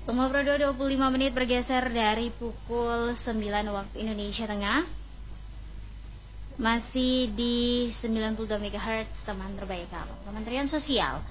Pemopro 25 menit bergeser dari pukul 9 waktu Indonesia Tengah. Masih di 92 MHz teman terbaik kamu. Kementerian Sosial.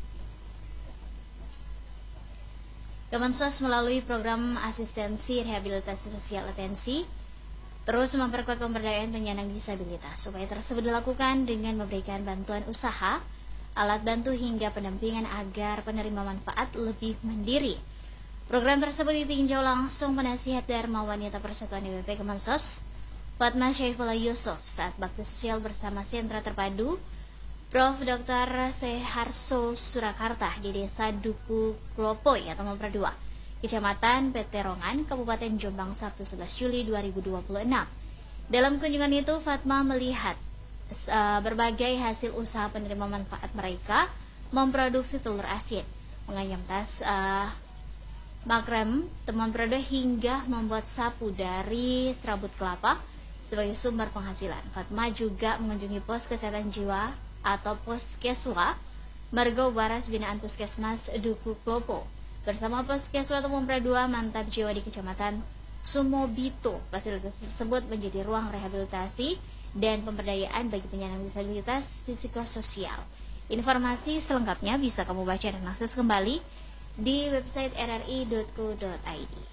Kemensos melalui program asistensi rehabilitasi sosial atensi terus memperkuat pemberdayaan penyandang disabilitas. Upaya tersebut dilakukan dengan memberikan bantuan usaha, alat bantu hingga pendampingan agar penerima manfaat lebih mandiri. Program tersebut ditinjau langsung penasihat Dharma Wanita Persatuan DWP Kemensos, Fatma Syaifullah Yusuf saat bakti sosial bersama sentra terpadu Prof. Dr. Seharso Surakarta di Desa Duku Klopoy atau Mempra 2, Kecamatan Peterongan, Kabupaten Jombang, Sabtu 11 Juli 2026. Dalam kunjungan itu, Fatma melihat berbagai hasil usaha penerima manfaat mereka memproduksi telur asin, menganyam tas makrem, teman produk hingga membuat sapu dari serabut kelapa sebagai sumber penghasilan. Fatma juga mengunjungi pos kesehatan jiwa atau Poskeswa Margo Waras binaan Puskesmas Duku Klopo bersama Poskeswa Mempra 2 Mantap Jiwa di Kecamatan Sumobito. Fasilitas tersebut menjadi ruang rehabilitasi dan pemberdayaan bagi penyandang disabilitas psikososial. Informasi selengkapnya bisa kamu baca dan akses kembali di website rri.co.id.